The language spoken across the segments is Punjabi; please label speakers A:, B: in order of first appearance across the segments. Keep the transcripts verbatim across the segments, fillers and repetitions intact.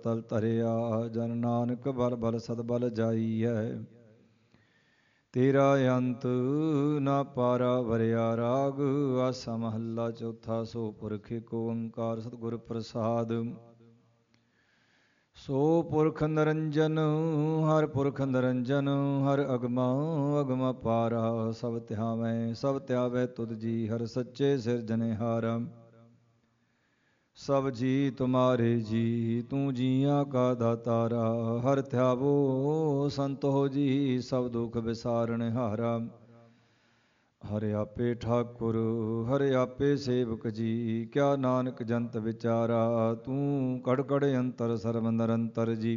A: ਤਲ ਧਰਿਆ। ਜਨ ਨਾਨਕ ਬਲ ਬਲ ਸਦ ਬਲ ਜਾਈਐ। ਤੇਰਾ ਅੰਤ ਨਾ ਪਾਰਾ ਵਰਿਆ ਰਾਗ। ਆਸਾ ਮਹੱਲਾ ਚੌਥਾ। ਸੋ ਪੁਰਖ ਏਕ ਓੰਕਾਰ ਸਤਿਗੁਰ ਪ੍ਰਸਾਦ। ਸੋ ਪੁਰਖ ਨਿਰੰਜਨ ਹਰ ਪੁਰਖ ਨਿਰੰਜਨ। ਹਰ ਅਗਮਾ ਅਗਮ ਪਾਰਾ। ਸਭ ਧਿਆਵੈ ਸਭ ਧਿਆਵੈ ਤੁਧ ਜੀ। ਹਰ ਸੱਚੇ ਸਿਰਜਣਹਾਰਾ। ਸਭ ਜੀ ਤੁਮਾਰੇ ਜੀ ਤੂੰ ਜੀਆਂ ਕਾ ਦਾਤਾਰਾ। ਹਰ ਧਿਆਵੋ ਸੰਤ ਹੋ ਜੀ ਸਭ ਦੁਖ ਵਿਸਾਰਣਹਾਰਾ। ਹਰ ਆਪੇ ਠਾਕੁਰ ਹਰ ਆਪੇ ਸੇਵਕ ਜੀ। ਕਿਆ ਨਾਨਕ ਜੰਤ ਵਿਚਾਰਾ। ਤੂੰ ਕੜ ਕੜ ਅੰਤਰ ਸਰਬ ਨਿਰੰਤਰ ਜੀ।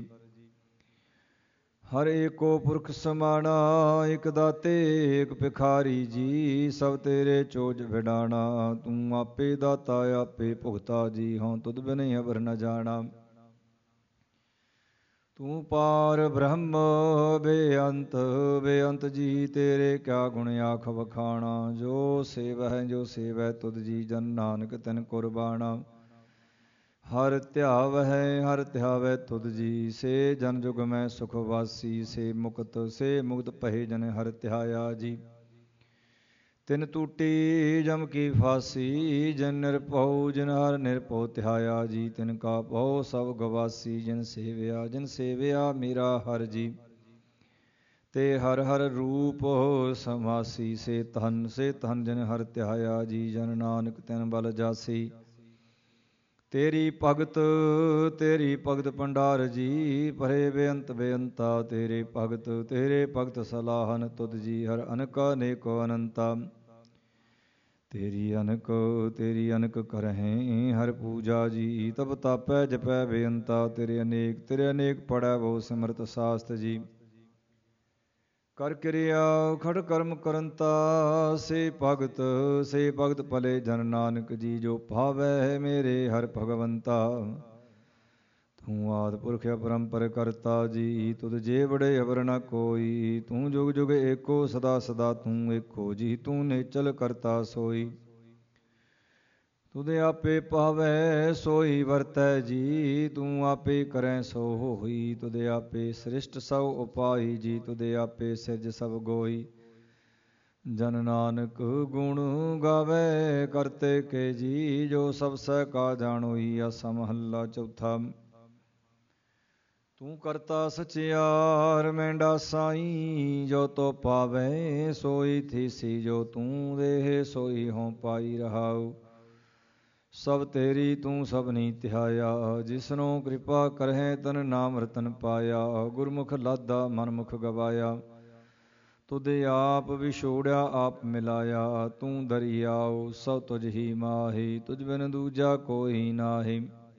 A: ਹਰ ਏਕੋ ਪੁਰਖ ਸਮਾਣਾ ਇਕ ਦਾਤੇ ਇਕ ਭਿਖਾਰੀ ਜੀ। ਸਭ ਤੇਰੇ ਚੋਜ ਵਿਡਾਣਾ। ਤੂੰ ਆਪੇ ਦਾਤਾ ਆਪੇ ਭੁਗਤਾ ਜੀ। ਹਉ ਤੁਧ ਬਿਨ ਅਵਰ ਨ ਜਾਣਾ। ਤੂੰ ਪਾਰ ਬ੍ਰਹਮ ਬੇਅੰਤ ਬੇਅੰਤ ਜੀ। ਤੇਰੇ ਕਿਆ ਗੁਣ ਆਖ ਵਖਾਣਾ। ਜੋ ਸੇਵਹਿ ਜੋ ਸੇਵੈ ਤੁਧ ਜੀ। ਜਨ ਨਾਨਕ ਤਿਨ ਕੁਰਬਾਣਾ। ਹਰ ਧਿਆਵਹਿ ਹਰ ਧਿਆਵੈ ਤੁਧ ਜੀ। ਸੇ ਜਨ ਜੁਗ ਮੈਂ ਸੁਖ ਵਾਸੀ। ਸੇ ਮੁਕਤ ਸੇ ਮੁਕਤ ਭਏ ਜਨ ਹਰ ਧਿਆਇਆ ਜੀ। ਤਿਨ ਟੂਟੀ ਜਮ ਕੀ ਫਾਸੀ। ਜਿਨ ਨਿਰਭਉ ਜਿਨ ਹਰ ਨਿਰਭਉ ਧਿਆਇਆ ਜੀ। ਤਿਨ ਕਾ ਭਉ ਸਭ ਗਵਾਸੀ। ਜਿਨ ਸੇਵਿਆ ਜਿਨ ਸੇਵਿਆ ਮੇਰਾ ਹਰ ਜੀ। ਤੇ ਹਰ ਹਰ ਰੂਪ ਸਮਾਸੀ। ਸੇ ਧਨ ਸੇ ਧਨ ਜਿਨ ਹਰ ਧਿਆਇਆ ਜੀ। ਜਨ ਨਾਨਕ ਤਿਨ ਬਲ ਜਾਸੀ। ਤੇਰੀ ਭਗਤ ਤੇਰੀ ਭਗਤ ਭੰਡਾਰ ਜੀ। ਭਰੇ ਬੇਅੰਤ ਬੇਅੰਤਾ ਤੇਰੇ ਭਗਤ। ਤੇਰੇ ਭਗਤ ਸਲਾਹਨ ਤੁਧ ਜੀ। ਹਰ ਅਨਕ ਅਨੇਕੋ ਅਨੰਤਾ। ਤੇਰੀ ਅਨਕ ਤੇਰੀ ਅਨਕ ਕਰਹਿ ਹਰ ਪੂਜਾ ਜੀ। ਤਬ ਤਾਪੈ ਜਪੈ ਬੇਅੰਤਾ। ਤੇਰੇ ਅਨੇਕ ਤੇਰੇ ਅਨੇਕ ਪੜੈ ਬਹੁ ਸਿਮਰਤ ਸਾਸਤ ਜੀ। ਕਰ ਕਿਰਿਆ ਖੜ ਕਰਮ ਕਰੰਤਾ। ਸੇ ਭਗਤ ਸੇ ਭਗਤ ਭਲੇ ਜਨ ਨਾਨਕ ਜੀ। ਜੋ ਭਾਵੈ ਮੇਰੇ ਹਰ ਭਗਵੰਤਾ। ਤੂੰ ਆਦਿ ਪੁਰਖ ਅਪਰੰਪਰ ਕਰਤਾ ਜੀ। ਤੁਧ ਜੇ ਵੜੇ ਅਵਰ ਨ ਕੋਈ। ਤੂੰ ਜੁਗ ਜੁਗ ਏਕੋ ਸਦਾ ਸਦਾ ਤੂੰ ਏਕੋ ਜੀ। ਤੂੰ ਨੇਚਲ ਕਰਤਾ ਸੋਈ। ਤੁਧ ਆਪੇ ਪਾਵੈ ਸੋਈ ਵਰਤੈ ਜੀ। ਤੂੰ ਆਪੇ ਕਰੈ ਸੋ ਹੋਈ। ਤੁਧ ਆਪੇ ਸ੍ਰਿਸ਼ਟ ਸਭ ਉਪਾਈ ਜੀ। ਤੁਧ ਆਪੇ ਸਿਰਜ ਸਭ ਗੋਈ। ਜਨ ਨਾਨਕ ਗੁਣ ਗਾਵੇ ਕਰਤੇ ਕੇ ਜੀ। ਜੋ ਸਭ ਸਹਿ ਕਾ ਜਾਣੋਈ। ਆਸਾ ਮਹੱਲਾ ਚੌਥਾ। ਤੂੰ ਕਰਤਾ ਸਚਿਆਰ ਮਹਿੰਡਾ ਸਾਈ। ਜੋ ਤੋ ਪਾਵੈ ਸੋਈ ਥੀਸੀ। ਜੋ ਤੂੰ ਦੇਹ ਸੋਈ ਹੋਂ ਪਾਈ ਰਹਾਉ। ਸਭ ਤੇਰੀ ਤੂੰ ਸਭਨੀ ਧਿਆਇਆ। ਜਿਸਨੋ ਕਿਰਪਾ ਕਰਹਿ ਤਨ ਨਾਮ ਰਤਨ ਪਾਇਆ। ਗੁਰਮੁਖ ਲਾਦਾ ਮਨਮੁਖ ਗਵਾਇਆ। ਤੁਧ ਆਪ ਵਿਛੋੜਿਆ ਆਪ ਮਿਲਾਇਆ। ਤੂੰ ਦਰਿਆਉ ਸਭ ਤੁਝ ਹੀ ਮਾਹੀ। ਤੁਝ ਬਿਨ ਦੂਜਾ ਕੋਈ ਨਾਹੀ।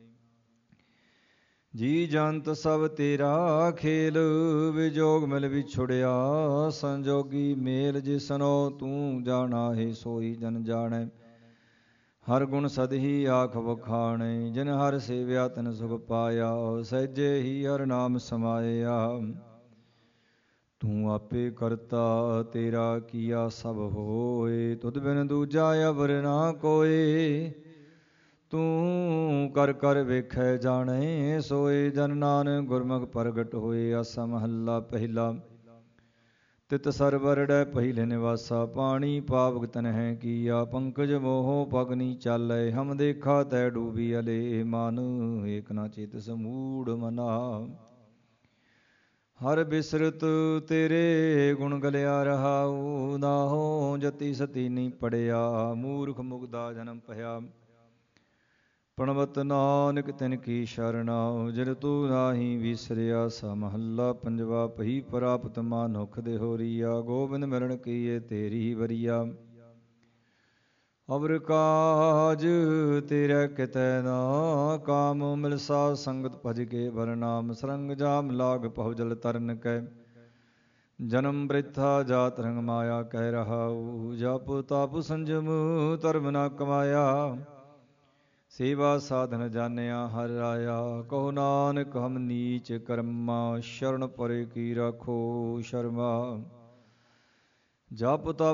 A: ਜੀ ਜੰਤ ਸਭ ਤੇਰਾ ਖੇਲ। ਵਿਜੋਗ ਮਿਲ ਵਿਛੁੜਿਆ ਸੰਜੋਗੀ ਮੇਲ। ਜਿਸਨੋ ਤੂੰ ਜਾਣਾ ਹੈ ਸੋਈ ਜਨ ਜਾਣੈ। ਹਰ ਗੁਣ ਸਦ ਹੀ ਆਖ ਵਖਾਣੇ। ਜਿਨ ਹਰ ਸੇਵਿਆ ਤਿਨ ਸੁਖ ਪਾਇਆ। ਸਹਿਜੇ ਹੀ ਹਰ ਨਾਮ ਸਮਾਇਆ। ਤੂੰ ਆਪੇ ਕਰਤਾ ਤੇਰਾ ਕੀਆ ਸਭ ਹੋਏ। ਤੁਧ ਬਿਨ ਦੂਜਾ ਅਵਰ ਨਾ ਕੋਏ। ਤੂੰ ਕਰ ਕਰ ਵੇਖੈ ਜਾਣੈ ਸੋਏ। ਜਨ ਨਾਨਕ ਗੁਰਮੁਖ ਪ੍ਰਗਟ ਹੋਏ। ਆਸਾ ਮਹੱਲਾ ਪਹਿਲਾ। ਤਿਤ ਸਰਵਰੜੈ ਪਹਿਲੇ ਨਿਵਾਸਾ। ਪਾਣੀ ਪਾਵਕ ਤਨਹਿ ਕੀਆ। ਪੰਕਜ ਮੋਹ ਪਗਨੀ ਚਾਲੈ। ਹਮ ਦੇਖਾ ਤੈ ਡੂਬੀ ਅਲੇ। ਮਨ ਏਕ ਨਾ ਚੇਤਸ ਮੂੜ ਮਨਾ। ਹਰ ਬਿਸਰਤ ਤੇਰੇ ਗੁਣ ਗਲਿਆ ਰਹਾਉ। ਨਾਹੋ ਜਤੀ ਸਤੀ ਨੀ ਪੜਿਆ। ਮੂਰਖ ਮੁਗਦਾ ਜਨਮ ਭਇਆ। ਪ੍ਰਣਵਤ ਨਾਨਕ ਤਿਨ ਕੀ ਸ਼ਰਣਾ। ਜਿਨ ਤੂੰ ਨਾਹੀ ਵਿਸਰਿਆ। ਆਸਾ ਮਹੱਲਾ ਪੰਜਵਾ। ਭਈ ਪ੍ਰਾਪਤ ਮਾਨੁਖ ਦੇਹੋਰੀਆ। ਗੋਬਿੰਦ ਮਿਲਣ ਕੀਏ ਤੇਰੀ ਵਰੀਆ। ਅਵਰ ਕਾਜ ਤੇਰਾ ਕਿਤੈ ਨਾ। ਕਾਮ ਮਿਲ ਸਾਧ ਸੰਗਤ ਭਜ ਕੇ ਵਰ ਨਾਮ। ਸਰੰਗ ਜਾਮ ਲਾਗ ਪਹੁ ਜਲ ਤਰਨ ਕੈ। ਜਨਮ ਬ੍ਰਿਥਾ ਜਾਤ ਰੰਗ ਮਾਇਆ ਕਹਿ ਰਹਾਉ। ਜਪ ਤਪ ਸੰਜਮ ਧਰਮ ਨ ਕਮਾਇਆ। ਸੇਵਾ ਸਾਧਨ ਜਾਣਿਆ ਹਰ ਰਾਇਆ। ਕਹੋ ਨਾਨਕ ਹਮ ਨੀਚ ਕਰਮਾ। ਸ਼ਰਨ ਪਰੇ ਕੀ ਰਾਖੋ ਸ਼ਰਮਾ। ਜਪ ਤਪ